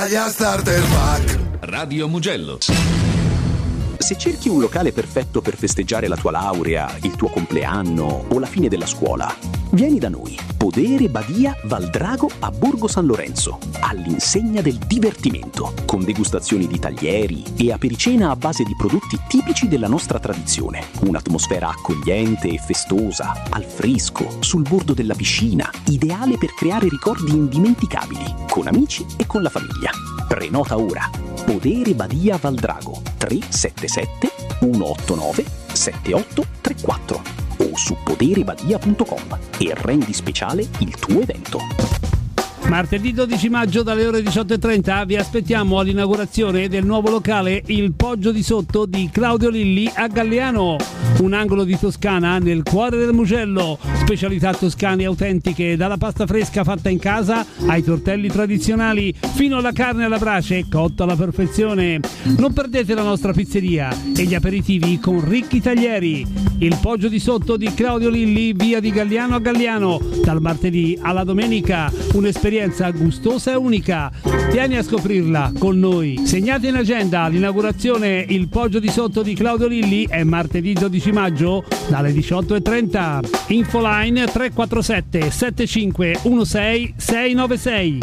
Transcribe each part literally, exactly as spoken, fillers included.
Starter Pack. Radio Mugello. Se cerchi un locale perfetto per festeggiare la tua laurea, il tuo compleanno o la fine della scuola, vieni da noi. Podere Badia Valdrago a Borgo San Lorenzo, all'insegna del divertimento, con degustazioni di taglieri e apericena a base di prodotti tipici della nostra tradizione. Un'atmosfera accogliente e festosa, al fresco, sul bordo della piscina, ideale per creare ricordi indimenticabili, con amici e con la famiglia. Prenota ora. Podere Badia Valdrago tre sette sette uno otto nove sette otto tre quattro o su poderebadia punto com e rendi speciale il tuo evento. Martedì dodici maggio dalle ore diciotto e trenta vi aspettiamo all'inaugurazione del nuovo locale Il Poggio di Sotto di Claudio Lilli a Galliano, un angolo di Toscana nel cuore del Mugello. Specialità toscane autentiche, dalla pasta fresca fatta in casa ai tortelli tradizionali, fino alla carne alla brace cotta alla perfezione. Non perdete la nostra pizzeria e gli aperitivi con ricchi taglieri. Il Poggio di Sotto di Claudio Lilli, via di Galliano a Galliano, dal martedì alla domenica, un'esperienza gustosa e unica. Vieni a scoprirla con noi. Segnate in agenda l'inaugurazione Il Poggio di Sotto di Claudio Lilli è martedì dodici maggio dalle diciotto e trenta. Infoline tre quattro sette sette cinque uno sei sei nove sei.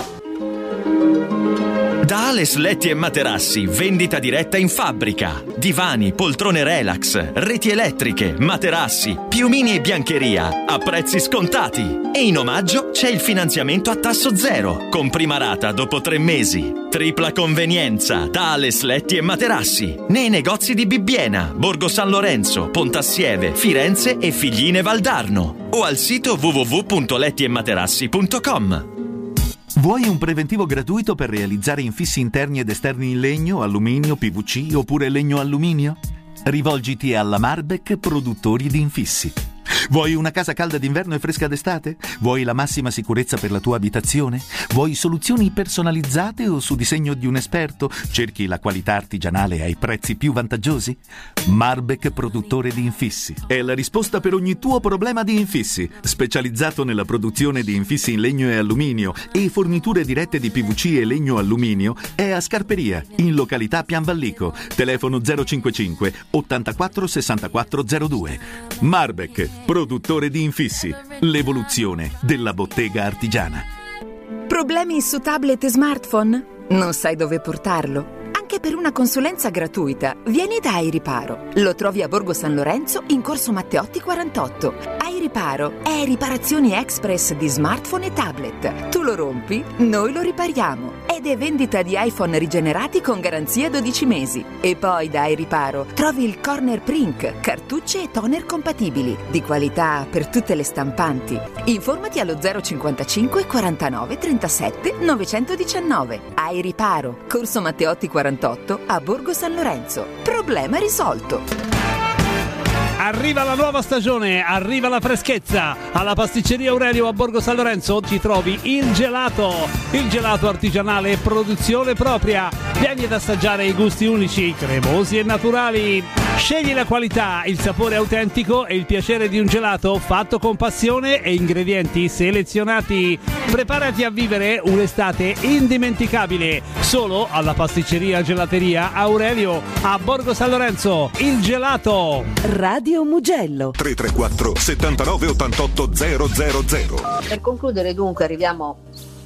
Da Ales Letti e Materassi, vendita diretta in fabbrica. Divani, poltrone relax, reti elettriche, materassi, piumini e biancheria a prezzi scontati. E in omaggio c'è il finanziamento a tasso zero, con prima rata dopo tre mesi. Tripla convenienza da Ales Letti e Materassi, nei negozi di Bibbiena, Borgo San Lorenzo, Pontassieve, Firenze e Figline Valdarno. O al sito w w w punto letti e materassi punto com. Vuoi un preventivo gratuito per realizzare infissi interni ed esterni in legno, alluminio, P V C oppure legno-alluminio? Rivolgiti alla Marbek Produttori di Infissi. Vuoi una casa calda d'inverno e fresca d'estate? Vuoi la massima sicurezza per la tua abitazione? Vuoi soluzioni personalizzate o su disegno di un esperto? Cerchi la qualità artigianale ai prezzi più vantaggiosi? Marbek Produttore di Infissi è la risposta per ogni tuo problema di infissi. Specializzato nella produzione di infissi in legno e alluminio e forniture dirette di P V C e legno-alluminio, è a Scarperia, in località Pianvallico. Telefono zero cinquantacinque ottantaquattro sessantaquattro zero due. Marbek Produttore di Infissi, l'evoluzione della bottega artigiana. Problemi su tablet e smartphone? Non sai dove portarlo? Anche per una consulenza gratuita, vieni da iRiparo. Lo trovi a Borgo San Lorenzo in corso Matteotti quarantotto. iRiparo è riparazioni express di smartphone e tablet. Tu lo rompi, noi lo ripariamo. Ed è vendita di iPhone rigenerati con garanzia dodici mesi. E poi da iRiparo trovi il Corner Print, cartucce e toner compatibili, di qualità per tutte le stampanti. Informati allo zero cinquantacinque quarantanove trentasette novecentodiciannove. iRiparo, corso Matteotti quarantotto a Borgo San Lorenzo. Problema risolto. Arriva la nuova stagione, arriva la freschezza. Alla pasticceria Aurelio a Borgo San Lorenzo ci trovi il gelato, il gelato artigianale produzione propria. Vieni ad assaggiare i gusti unici, cremosi e naturali. Scegli la qualità, il sapore autentico e il piacere di un gelato fatto con passione e ingredienti selezionati. Preparati a vivere un'estate indimenticabile solo alla pasticceria gelateria Aurelio a Borgo San Lorenzo. Il gelato. Radio Mugello tre tre quattro settantanove ottantotto zero zero zero. Per concludere, dunque, arriviamo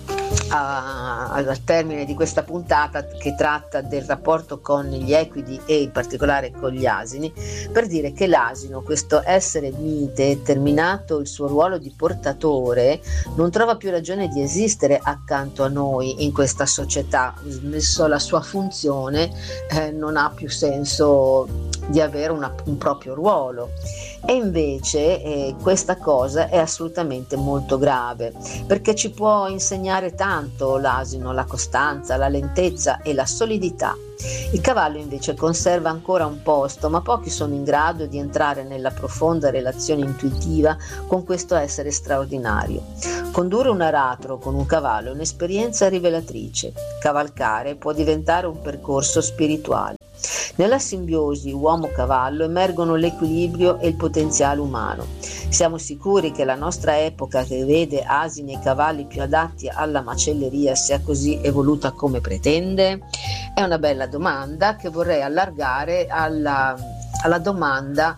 a, al termine di questa puntata che tratta del rapporto con gli equidi e in particolare con gli asini, per dire che l'asino, questo essere mite, terminato il suo ruolo di portatore, non trova più ragione di esistere accanto a noi in questa società. Smesso la sua funzione, eh, non ha più senso di avere una, un proprio ruolo. E invece eh, questa cosa è assolutamente molto grave, perché ci può insegnare tanto l'asino, la costanza, la lentezza e la solidità. Il cavallo invece conserva ancora un posto, ma pochi sono in grado di entrare nella profonda relazione intuitiva con questo essere straordinario. Condurre un aratro con un cavallo è un'esperienza rivelatrice. Cavalcare può diventare un percorso spirituale. Nella simbiosi uomo-cavallo emergono l'equilibrio e il potenziale umano. Siamo sicuri che la nostra epoca, che vede asini e cavalli più adatti alla macelleria, sia così evoluta come pretende? È una bella domanda che vorrei allargare alla, alla domanda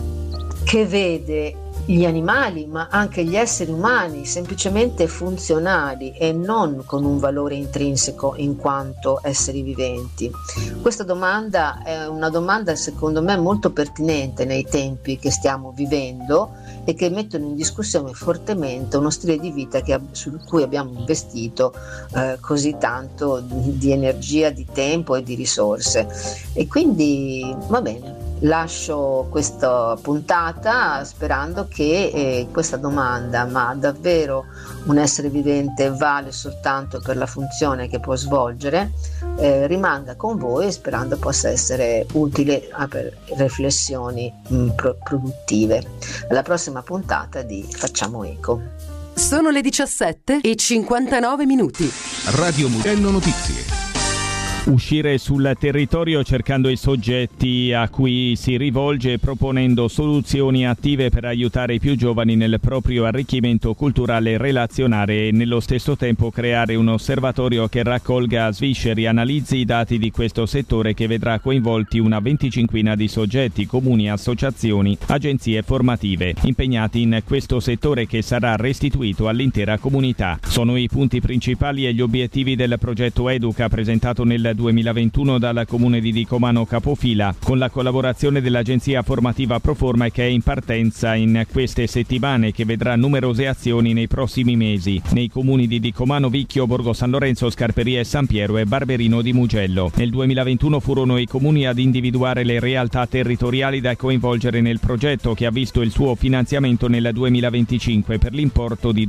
che vede gli animali, ma anche gli esseri umani, semplicemente funzionali e non con un valore intrinseco in quanto esseri viventi. Questa domanda è una domanda secondo me molto pertinente nei tempi che stiamo vivendo e che mettono in discussione fortemente uno stile di vita che, su cui abbiamo investito eh, così tanto di, di energia, di tempo e di risorse. E quindi va bene, lascio questa puntata sperando che eh, questa domanda, ma davvero un essere vivente vale soltanto per la funzione che può svolgere, eh, rimanga con voi, sperando possa essere utile ah, per riflessioni mh, pro- produttive. Alla prossima puntata di Facciamo Eco. Sono le diciassette e cinquantanove minuti. Radio Mugello Notizie. Uscire sul territorio cercando i soggetti a cui si rivolge, proponendo soluzioni attive per aiutare i più giovani nel proprio arricchimento culturale e relazionale e nello stesso tempo creare un osservatorio che raccolga, svisceri e analizzi i dati di questo settore, che vedrà coinvolti una venticinquina di soggetti, comuni, associazioni, agenzie formative impegnati in questo settore, che sarà restituito all'intera comunità. Sono i punti principali e gli obiettivi del progetto Educa, presentato nel duemilaventuno dal comune di Dicomano Capofila, con la collaborazione dell'agenzia formativa Proforma, che è in partenza in queste settimane, che vedrà numerose azioni nei prossimi mesi nei comuni di Dicomano, Vicchio, Borgo San Lorenzo, Scarperia e San Piero e Barberino di Mugello. Nel duemilaventuno furono i comuni ad individuare le realtà territoriali da coinvolgere nel progetto, che ha visto il suo finanziamento nel duemilaventicinque per l'importo di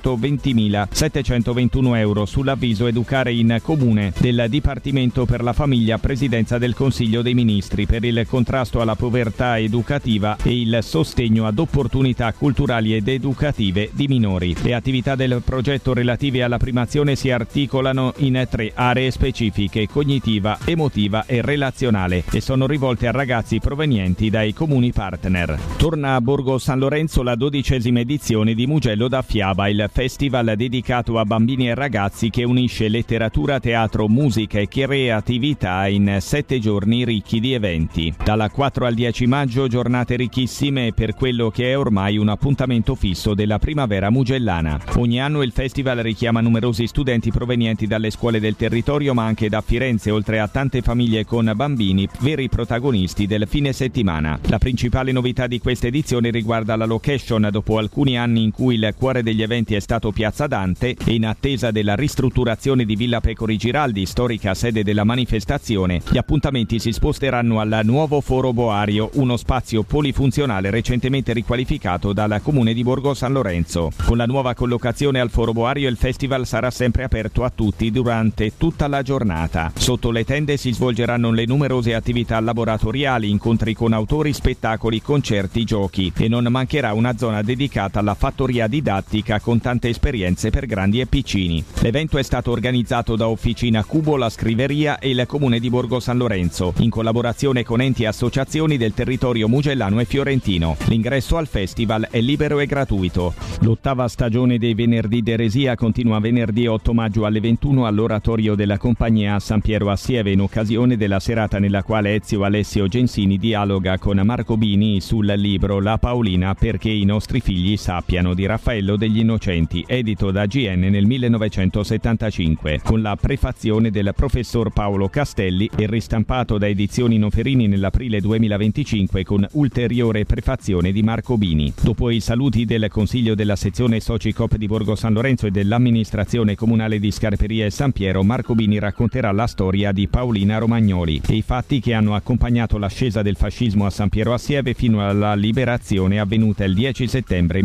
duecentoventimilasettecentoventuno euro sull'avviso Educare in Comune del Dipartimento per la Famiglia, Presidenza del Consiglio dei Ministri, per il contrasto alla povertà educativa e il sostegno ad opportunità culturali ed educative di minori. Le attività del progetto relative alla primazione si articolano in tre aree specifiche: cognitiva, emotiva e relazionale, e sono rivolte a ragazzi provenienti dai comuni partner. Torna a Borgo San Lorenzo la dodicesima edizione di Mugello da Fiaba, il festival dedicato a bambini e ragazzi che unisce letteratura, teatro, musica e creatività in sette giorni ricchi di eventi. Dalla quattro al dieci maggio, giornate ricchissime per quello che è ormai un appuntamento fisso della primavera mugellana. Ogni anno il festival richiama numerosi studenti provenienti dalle scuole del territorio, ma anche da Firenze, oltre a tante famiglie con bambini, veri protagonisti del fine settimana. La principale novità di questa edizione riguarda la location. Dopo alcuni anni in cui il cuore degli eventi è stato Piazza Dante, e in attesa della ristrutturazione di Villa Pecori Giraldi, storica sede della manifestazione, gli appuntamenti si sposteranno al nuovo Foro Boario, uno spazio polifunzionale recentemente riqualificato dal comune di Borgo San Lorenzo. Con la nuova collocazione al Foro Boario, il festival sarà sempre aperto a tutti durante tutta la giornata. Sotto le tende si svolgeranno le numerose attività laboratoriali, incontri con autori, spettacoli, concerti, giochi, e non mancherà una zona dedicata alla fattoria didattica con tante esperienze per grandi e piccini. L'evento è stato organizzato da Officina Cubo, la Scriveria e il comune di Borgo San Lorenzo, in collaborazione con enti e associazioni del territorio mugellano e fiorentino. L'ingresso al festival è libero e gratuito. L'ottava stagione dei Venerdì d'Eresia continua venerdì otto maggio alle ventuno all'oratorio della compagnia a San Piero a Sieve, in occasione della serata nella quale Ezio Alessio Gensini dialoga con Marco Bini sul libro La Paolina perché i nostri figli sappiano, di Raffaello degli Innocenti, edito da G N nel millenovecentosettantacinque, con la prefazione del professor Paolo Castelli e ristampato da Edizioni Noferini nell'aprile duemilaventicinque con ulteriore prefazione di Marco Bini. Dopo i saluti del Consiglio della sezione Socicop di Borgo San Lorenzo e dell'amministrazione comunale di Scarperia e San Piero, Marco Bini racconterà la storia di Paolina Romagnoli e i fatti che hanno accompagnato l'ascesa del fascismo a San Piero a Sieve fino alla liberazione avvenuta il dieci settembre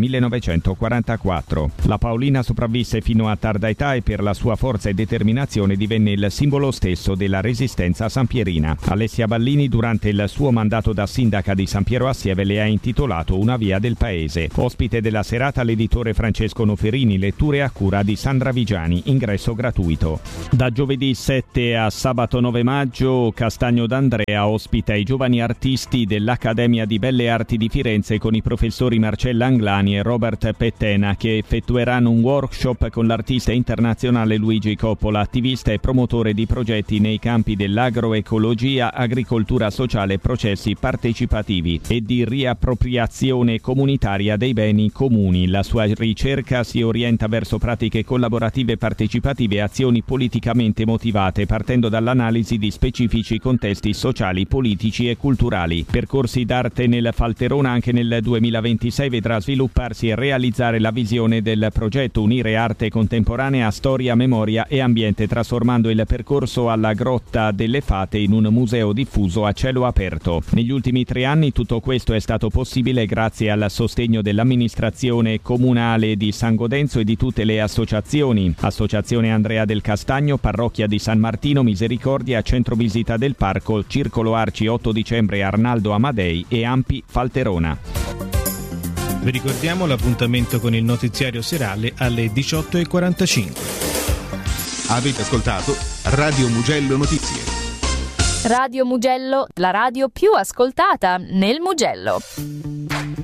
millenovecentoquarantaquattro. La Paolina sopravvisse fino a tarda età e per la sua forza e determinazione divenne il simbolo simbolo stesso della resistenza sampierina. Alessia Ballini durante il suo mandato da sindaca di San Piero a Sieve le ha intitolato Una via del paese. Ospite della serata l'editore Francesco Noferini, letture a cura di Sandra Vigiani, ingresso gratuito. Da giovedì sette a sabato nove maggio Castagno d'Andrea ospita i giovani artisti dell'Accademia di Belle Arti di Firenze con i professori Marcella Anglani e Robert Pettena, che effettueranno un workshop con l'artista internazionale Luigi Coppola, attivista e promotore di progetti nei campi dell'agroecologia, agricoltura sociale e processi partecipativi e di riappropriazione comunitaria dei beni comuni. La sua ricerca si orienta verso pratiche collaborative partecipative e azioni politicamente motivate, partendo dall'analisi di specifici contesti sociali, politici e culturali. Percorsi d'arte nel Falterona anche nel duemilaventisei vedrà svilupparsi e realizzare la visione del progetto Unire arte contemporanea a storia, memoria e ambiente, trasformando il percorso alla Grotta delle Fate in un museo diffuso a cielo aperto. Negli ultimi tre anni tutto questo è stato possibile grazie al sostegno dell'amministrazione comunale di San Godenzo e di tutte le associazioni: Associazione Andrea del Castagno, Parrocchia di San Martino, Misericordia, Centro Visita del Parco, Circolo Arci otto dicembre Arnaldo Amadei e Ampi Falterona. Vi ricordiamo l'appuntamento con il notiziario serale alle diciotto e quarantacinque. Avete ascoltato Radio Mugello Notizie. Radio Mugello, la radio più ascoltata nel Mugello.